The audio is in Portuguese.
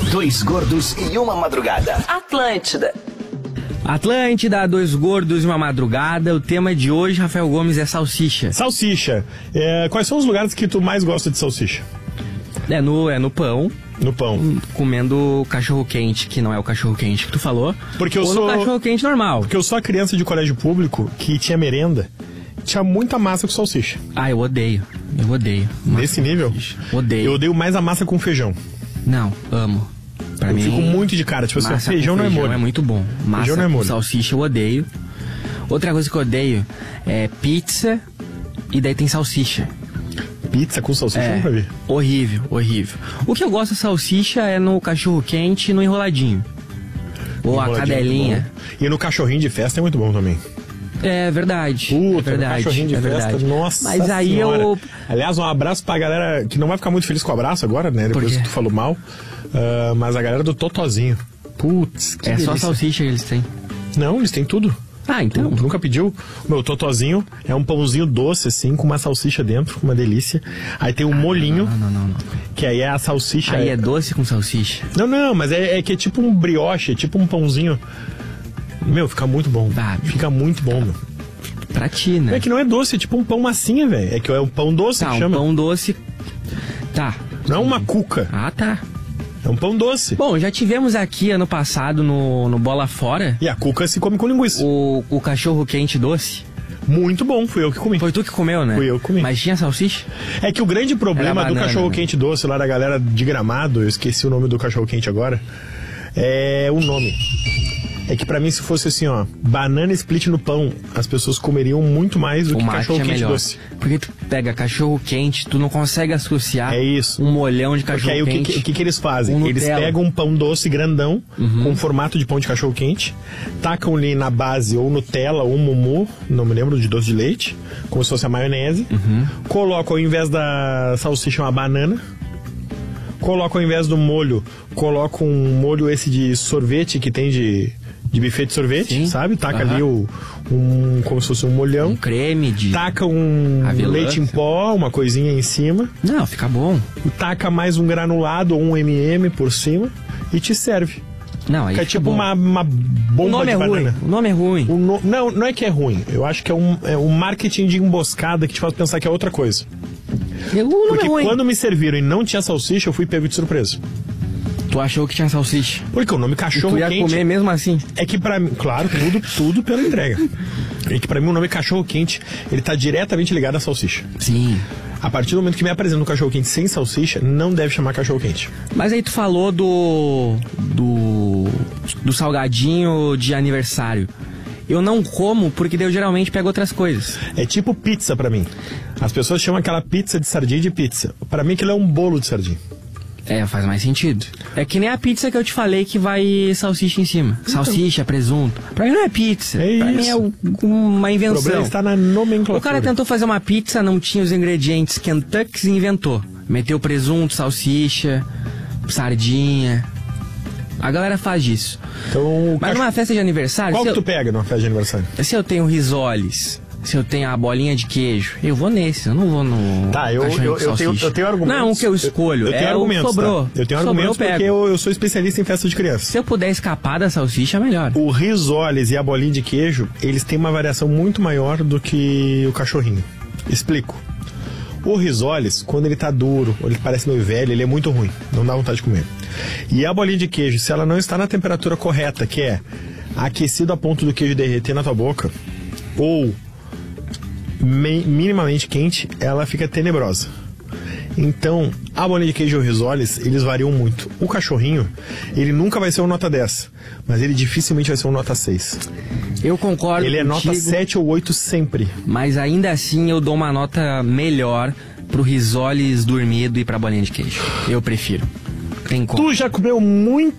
Dois gordos e uma madrugada. Atlântida, dois gordos e uma madrugada. O tema de hoje, Rafael Gomes, é salsicha. Salsicha. Quais são os lugares que tu mais gosta de salsicha? É no pão. No pão. Comendo cachorro quente, que não é o cachorro quente que tu falou. Porque eu ou sou no cachorro quente normal. Porque eu sou a criança de colégio público que tinha merenda, tinha muita massa com salsicha. Ah, eu odeio. Nesse nível? Odeio. Eu odeio mais a massa com feijão. Não, amo. Pra mim, fico muito de cara. Tipo assim, feijão não é molho. É muito bom. Massa feijão não é molho. Com salsicha eu odeio. Outra coisa que eu odeio é pizza e daí tem salsicha. Pizza com salsicha eu nunca vi. Horrível. O que eu gosto de salsicha é no cachorro quente e no enroladinho. Ou a cadelinha. E no cachorrinho de festa é muito bom também. É verdade. Puta, é verdade. Cachorrinho de festa, verdade. nossa. Mas aí senhora. eu... Aliás, um abraço pra galera que não vai ficar muito feliz com o abraço agora, né? Depois que tu falou mal. Mas a galera do Totozinho. Putz, que delícia. Só salsicha que eles têm. Não, eles têm tudo. Ah, então. Tu nunca pediu? Meu, Totozinho é um pãozinho doce, assim, com uma salsicha dentro, uma delícia. Aí tem um molhinho. Não. Que aí é a salsicha. Aí é doce com salsicha? Não, mas é que é tipo um brioche, é tipo um pãozinho. Meu, fica muito bom. Fica muito bom, meu. Pra ti, né? É que não é doce, é tipo um pão massinha, velho. É que é um pão doce que chama. Um pão doce. Tá. Não é uma cuca. Ah, tá. É um pão doce. Bom, já tivemos aqui ano passado no Bola Fora. E a cuca se come com linguiça. O cachorro quente doce. Muito bom, fui eu que comi. Foi tu que comeu, né? Fui eu que comi. Mas tinha salsicha? É que o grande problema do cachorro quente doce lá da galera de Gramado, eu esqueci o nome do cachorro quente agora, é o nome. É que pra mim, se fosse assim, ó, banana split no pão, as pessoas comeriam muito mais do que cachorro quente doce. Porque tu pega cachorro quente, tu não consegue associar um molhão de cachorro quente. Porque aí o que eles fazem? Eles pegam um pão doce grandão, com formato de pão de cachorro quente, tacam ali na base ou Nutella ou mumu, não me lembro, de doce de leite, como se fosse a maionese, colocam ao invés da salsicha uma banana, colocam ao invés do molho, colocam um molho esse de sorvete que tem de buffet de sorvete, sabe? Taca ali como se fosse um molhão. Um creme de... Taca um leite em pó, uma coisinha em cima. Não, fica bom. Taca mais um granulado ou um M&M por cima e te serve. Não, aí fica tipo uma bomba de banana. O nome é ruim. Não é que é ruim. Eu acho que é um marketing de emboscada que te faz pensar que é outra coisa. Porque quando me serviram e não tinha salsicha, eu fui pego de surpresa. Tu achou que tinha salsicha? Porque o nome cachorro quente... Tu ia comer mesmo assim? É que pra mim... Claro, tudo pela entrega. É que pra mim o nome cachorro quente, ele tá diretamente ligado à salsicha. Sim. A partir do momento que me apresenta um cachorro quente sem salsicha, não deve chamar cachorro quente. Mas aí tu falou do salgadinho de aniversário. Eu não como porque daí eu geralmente pego outras coisas. É tipo pizza pra mim. As pessoas chamam aquela pizza de sardinha de pizza. Pra mim aquilo é um bolo de sardinha. Faz mais sentido. É que nem a pizza que eu te falei que vai salsicha em cima. Salsicha, presunto. Pra mim não é pizza. Pra mim é uma invenção. O problema está na nomenclatura. O cara tentou fazer uma pizza, não tinha os ingredientes Kentucky e inventou. Meteu presunto, salsicha, sardinha. A galera faz isso. Então, mas numa festa de aniversário... Qual que tu pega numa festa de aniversário? Se eu tenho risoles... Se eu tenho a bolinha de queijo, eu vou nesse, eu não vou no... Tá, eu tenho argumentos. Não, o que eu escolho eu tenho argumentos, sobrou. Tá? Eu tenho argumentos porque eu sou especialista em festa de criança. Se eu puder escapar da salsicha, é melhor. O risoles e a bolinha de queijo, eles têm uma variação muito maior do que o cachorrinho. Explico. O risoles, quando ele tá duro, ou ele parece meio velho, ele é muito ruim. Não dá vontade de comer. E a bolinha de queijo, se ela não está na temperatura correta, que é aquecido a ponto do queijo derreter na tua boca, ou minimamente quente, ela fica tenebrosa. Então, a bolinha de queijo e o risoles, eles variam muito. O cachorrinho, ele nunca vai ser um nota 10, mas ele dificilmente vai ser um nota 6. Eu concordo Ele é nota 7 ou 8 sempre. Mas ainda assim eu dou uma nota melhor pro risoles dormido e pra bolinha de queijo. Eu prefiro. Tem como. Tu já comeu muito